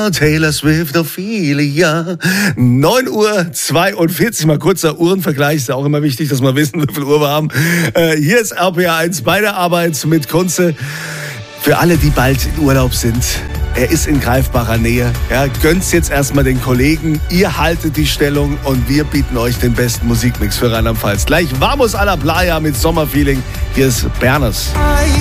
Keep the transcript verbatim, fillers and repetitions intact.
Ophelia, Taylor Swift, Ophelia. neun Uhr zweiundvierzig, mal kurzer Uhrenvergleich, ist ja auch immer wichtig, dass wir wissen, wie viel Uhr wir haben. Äh, hier ist R P R eins bei der Arbeit mit Kunze. Für alle, die bald in Urlaub sind, er ist in greifbarer Nähe. Ja, gönnt's jetzt erstmal den Kollegen, ihr haltet die Stellung und wir bieten euch den besten Musikmix für Rheinland-Pfalz. Gleich Vamos a la Playa mit Sommerfeeling. Hier ist Berners.